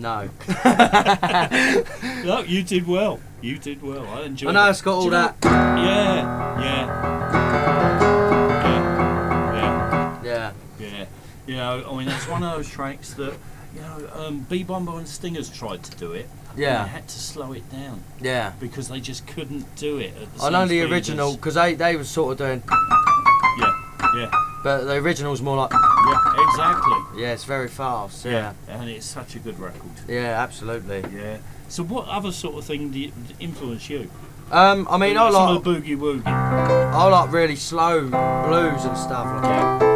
No. No, you did well. You did well. I enjoyed. I know it. it's got all that. Yeah. You know, I mean, it's one of those tracks that, you know, B Bomber and Stingers tried to do it. Yeah. They had to slow it down. Yeah. Because they just couldn't do it. At the I know same the speed original as- because they were sort of doing. Yeah. But the original's more like. Yeah. Exactly. Yeah, it's very fast. Yeah. And it's such a good record. Yeah, absolutely. Yeah. So, what other sort of thing influence you? I mean, I Some like of the boogie woogie. really slow blues and stuff like that.